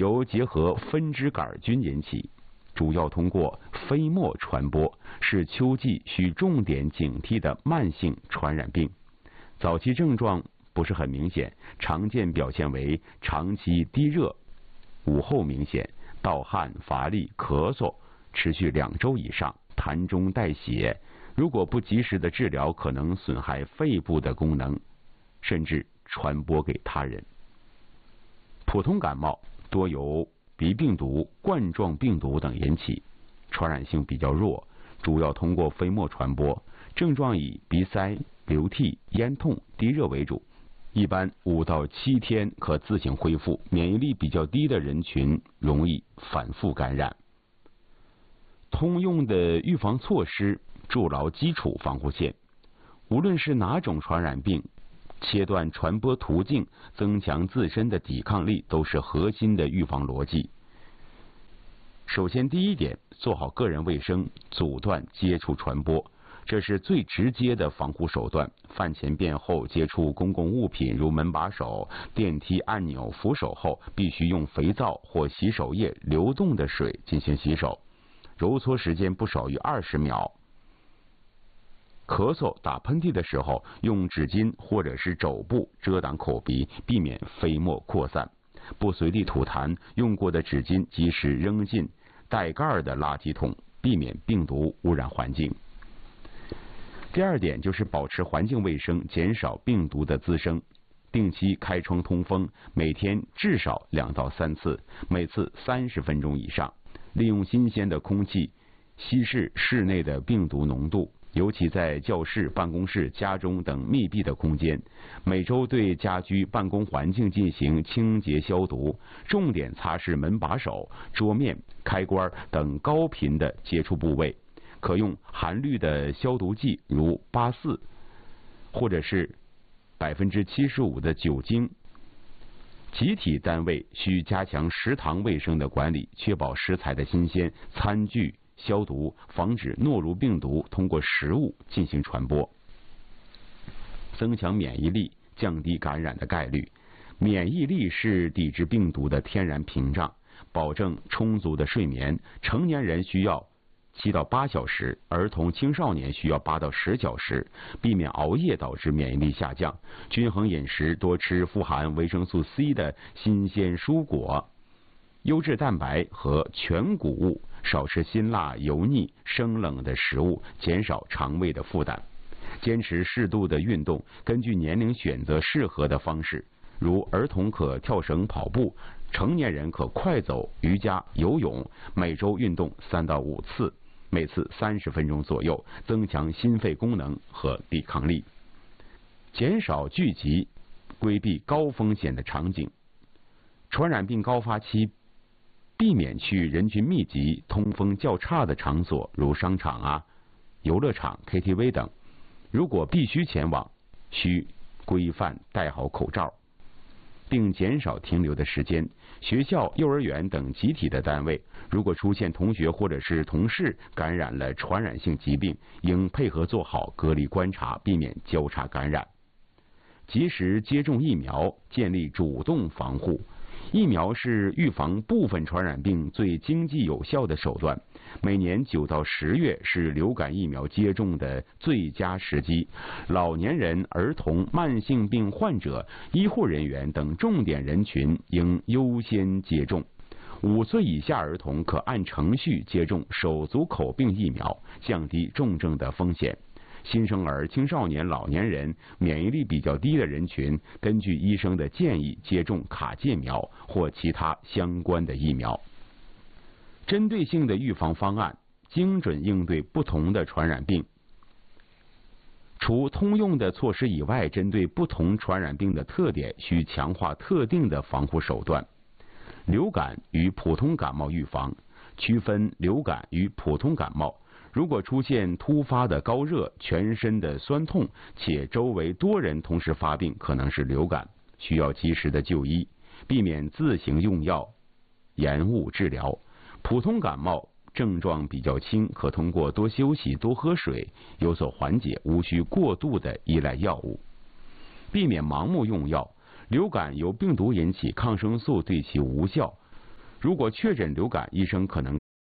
由结合分支杆菌引起，主要通过飞沫传播，是秋季需重点警惕的慢性传染病。早期症状不是很明显，常见表现为长期低热，午后明显，盗汗、乏力、咳嗽，持续2周以上，痰中带血。如果不及时的治疗，可能损害肺部的功能，甚至传播给他人。普通感冒多由鼻病毒、冠状病毒等引起，传染性比较弱，主要通过飞沫传播，症状以鼻塞、流涕、咽痛、低热为主，一般5到7天可自行恢复，免疫力比较低的人群容易反复感染。通用的预防措施筑牢基础防护线，无论是哪种传染病，切断传播途径，增强自身的抵抗力，都是核心的预防逻辑。首先，第一点，做好个人卫生，阻断接触传播，这是最直接的防护手段。饭前便后接触公共物品，如门把手、电梯按钮、扶手后，必须用肥皂或洗手液流动的水进行洗手，揉搓时间不少于20秒。咳嗽、打喷嚏的时候，用纸巾或者是肘部遮挡口鼻，避免飞沫扩散。不随地吐痰，用过的纸巾及时扔进带盖的垃圾桶，避免病毒污染环境。第二点就是保持环境卫生，减少病毒的滋生。定期开窗通风，每天至少2到3次，每次30分钟以上。利用新鲜的空气稀释室内的病毒浓度，尤其在教室、办公室、家中等密闭的空间，每周对家居办公环境进行清洁消毒，重点擦拭门把手、桌面、开关等高频的接触部位。可用含氯的消毒剂，如84，或者是75%的酒精。集体单位需加强食堂卫生的管理，确保食材的新鲜，餐具消毒，防止诺如病毒通过食物进行传播。增强免疫力，降低感染的概率。免疫力是抵制病毒的天然屏障，保证充足的睡眠。成年人需要7到8小时，儿童青少年需要8到10小时，避免熬夜导致免疫力下降。均衡饮食，多吃富含维生素 C 的新鲜蔬果、优质蛋白和全谷物，少吃辛辣、油腻、生冷的食物，减少肠胃的负担。坚持适度的运动，根据年龄选择适合的方式，如儿童可跳绳、跑步，成年人可快走、瑜伽、游泳，每周运动3到5次，每次30分钟左右，增强心肺功能和抵抗力。减少聚集，规避高风险的场景。传染病高发期，避免去人群密集、通风较差的场所，如商场、游乐场、KTV 等。如果必须前往，需规范戴好口罩，并减少停留的时间。学校、幼儿园等集体的单位，如果出现同学或者是同事感染了传染性疾病，应配合做好隔离观察，避免交叉感染。及时接种疫苗，建立主动防护。疫苗是预防部分传染病最经济有效的手段。每年9到10月是流感疫苗接种的最佳时机。老年人、儿童、慢性病患者、医护人员等重点人群应优先接种。5岁以下儿童可按程序接种手足口病疫苗，降低重症的风险。新生儿、青少年、老年人、免疫力比较低的人群，根据医生的建议接种卡介苗或其他相关的疫苗。针对性的预防方案，精准应对不同的传染病。除通用的措施以外，针对不同传染病的特点，需强化特定的防护手段。流感与普通感冒预防，区分流感与普通感冒。如果出现突发的高热、全身的酸痛，且周围多人同时发病，可能是流感，需要及时的就医，避免自行用药，延误治疗。普通感冒症状比较轻，可通过多休息、多喝水有所缓解，无需过度的依赖药物。避免盲目用药。流感由病毒引起，抗生素对其无效。 如果确诊流感，医生可能